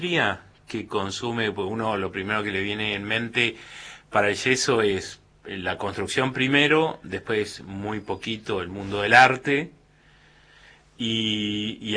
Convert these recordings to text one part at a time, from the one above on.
industria que consume, pues uno lo primero que le viene en mente para el yeso es la construcción primero, después muy poquito el mundo del arte y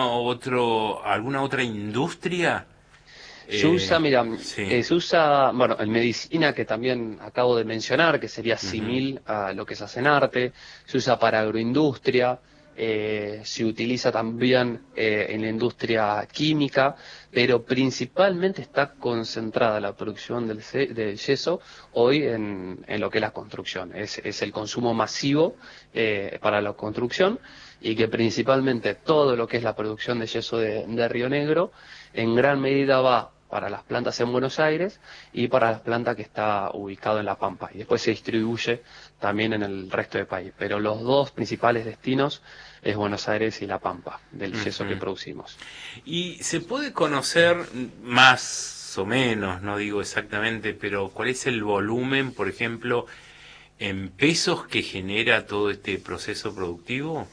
alguna otra industria. Se usa, mira, Sí. se usa, bueno, en medicina, que también acabo de mencionar, que sería Ujú. símil a lo que se hace en arte, se usa para agroindustria, se utiliza también en la industria química, pero principalmente está concentrada la producción del yeso hoy en lo que es la construcción. Es el consumo masivo para la construcción y que principalmente todo lo que es la producción de yeso de Río Negro en gran medida va para las plantas en Buenos Aires y para las plantas que está ubicado en La Pampa. Y después se distribuye también en el resto del país. Pero los dos principales destinos es Buenos Aires y La Pampa, del yeso que Ujú. producimos. Y se puede conocer más o menos, no digo exactamente, pero cuál es el volumen, por ejemplo, en pesos que genera todo este proceso productivo.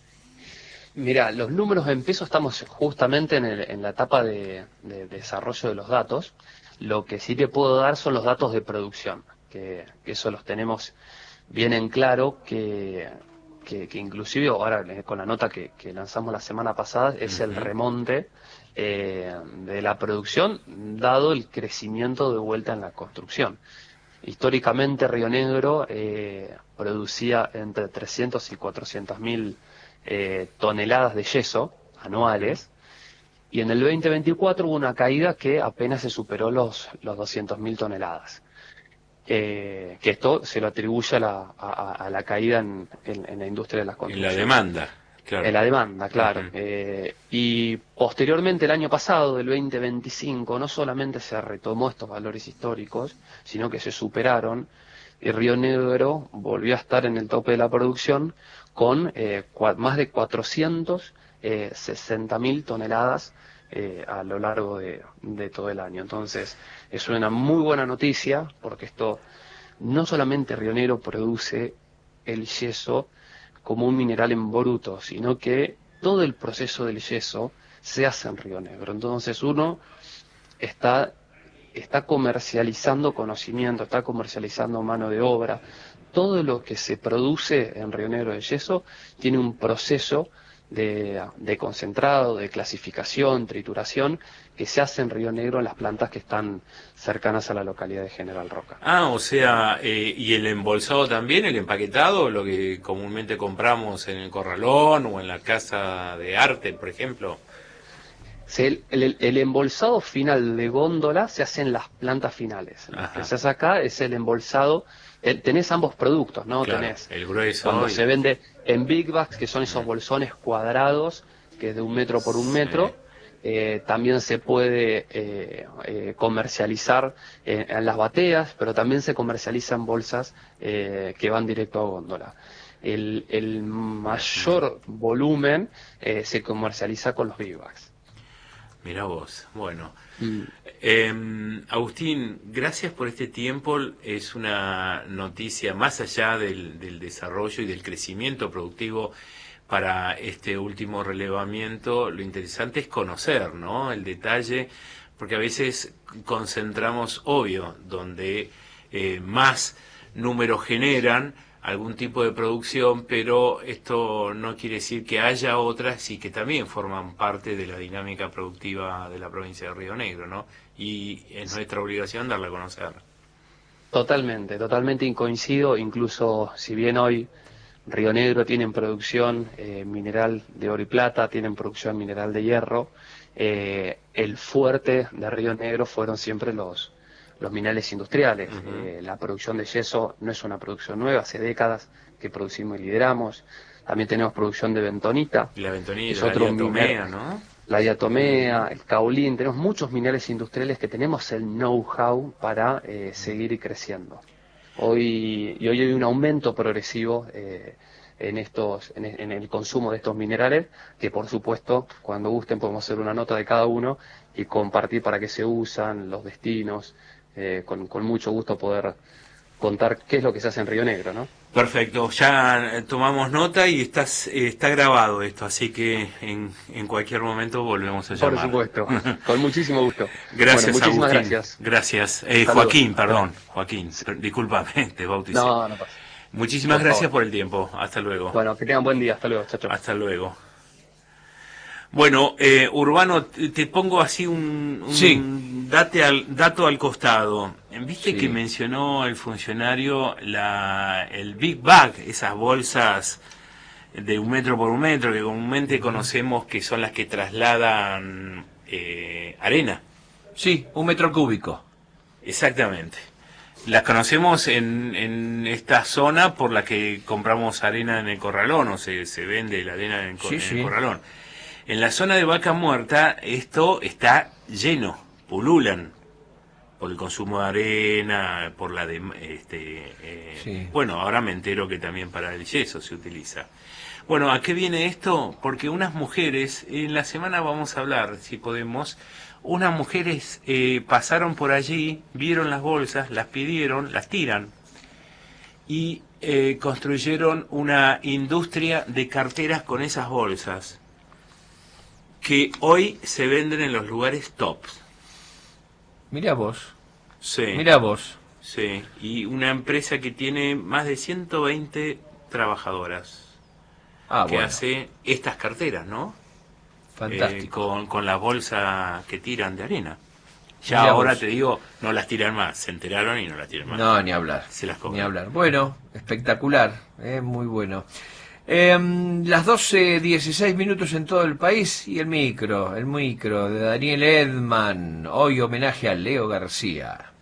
Mira, los números en pesos estamos justamente en la etapa de desarrollo de los datos. Lo que sí te puedo dar son los datos de producción, que eso los tenemos bien en claro, que inclusive ahora con la nota que lanzamos la semana pasada es el Ujú. remonte de la producción, dado el crecimiento de vuelta en la construcción. Históricamente Río Negro producía entre 300 y 400 mil toneladas de yeso Ujú. anuales, y en el 2024 hubo una caída que apenas se superó los 200 mil toneladas. Que esto se lo atribuye a la caída en la industria de la En la construcción. demanda, claro. En la demanda, claro. Ujú. Y posteriormente, el año pasado, del 2025, no solamente se retomó estos valores históricos, sino que se superaron, y Río Negro volvió a estar en el tope de la producción con más de 460 mil toneladas a lo largo de todo el año. Entonces, es una muy buena noticia, porque esto no solamente Río Negro produce el yeso como un mineral en bruto, sino que todo el proceso del yeso se hace en Río Negro. Entonces uno está, está comercializando conocimiento, está comercializando mano de obra. Todo lo que se produce en Río Negro de yeso tiene un proceso de concentrado, de clasificación, trituración, que se hace en Río Negro en las plantas que están cercanas a la localidad de General Roca. Ah, o sea, y el embolsado también, el empaquetado, lo que comúnmente compramos en el corralón o en la casa de arte, por ejemplo. El embolsado final de góndola se hace en las plantas finales. Lo que Ajá, se hace acá es el embolsado. Tenés ambos productos, ¿no? claro, Tenés el cuando grueso se y... vende en Big Bags, que son esos Ujú. bolsones cuadrados, que es de 1 metro por un Sí. metro. También se puede comercializar en las bateas, pero también se comercializa en bolsas que van directo a góndola. El Ujú. mayor volumen se comercializa con los Big Bags. Mira vos, bueno. Mm. Agustín, gracias por este tiempo. Es una noticia más allá del desarrollo y del crecimiento productivo para este último relevamiento. Lo interesante es conocer, ¿no? El detalle, porque a veces concentramos, obvio, donde más números generan algún tipo de producción, pero esto no quiere decir que haya otras y que también forman parte de la dinámica productiva de la provincia de Río Negro, ¿no? Y es nuestra obligación darla a conocer. Totalmente, totalmente coincido. Incluso si bien hoy Río Negro tienen producción mineral de oro y plata, tienen producción mineral de hierro, el fuerte de Río Negro fueron siempre los minerales industriales. Ujú. La producción de yeso no es una producción nueva, hace décadas que producimos y lideramos. También tenemos producción de bentonita, Y la que es bentonita, la otro mineral, diatomea, ¿no? la diatomea, Ujú. el caolín, tenemos muchos minerales industriales que tenemos el know-how para seguir y creciendo. Hoy hay un aumento progresivo en el consumo de estos minerales, que por supuesto, cuando gusten podemos hacer una nota de cada uno y compartir para qué se usan, los destinos, con mucho gusto contar qué es lo que se hace en Río Negro, ¿no? Perfecto, ya tomamos nota y está grabado esto, así que en cualquier momento volvemos a llamar. Por supuesto, con muchísimo gusto. Gracias, bueno, muchísimas Agustín. gracias. Gracias. Joaquín, perdón. Joaquín, discúlpame, te bauticé. No, no pasa. Muchísimas gracias por el tiempo. Hasta luego. Bueno, que tengan buen día. Hasta luego. Chao, chao. Hasta luego. Bueno, Urbano, te pongo así un dato al costado. ¿Viste que mencionó el funcionario el Big Bag, esas bolsas de 1 metro por 1 metro que comúnmente conocemos que son las que trasladan arena? Sí, 1 metro cúbico. Exactamente. Las conocemos en esta zona por la que compramos arena en el Corralón, o se vende la arena en el Corralón. En la zona de Vaca Muerta esto está lleno, pululan por el consumo de arena, por la de bueno, ahora me entero que también para el yeso se utiliza. Bueno, ¿a qué viene esto? Porque unas mujeres, en la semana vamos a hablar, si podemos, unas mujeres pasaron por allí, vieron las bolsas, las pidieron, las tiran y construyeron una industria de carteras con esas bolsas que hoy se venden en los lugares tops. Mirá vos. Sí. Mirá vos. Sí, y una empresa que tiene más de 120 trabajadoras que hace estas carteras, ¿no? Fantástico. Con la bolsa que tiran de arena. Ya Mirá ahora vos. te digo, no las tiran más, se enteraron y no las tiran más. No, ni hablar. Se las cobran. Ni hablar. Bueno, espectacular, muy bueno. Las 12:16 en todo el país y el micro de Daniel Edman. Hoy homenaje a Leo García.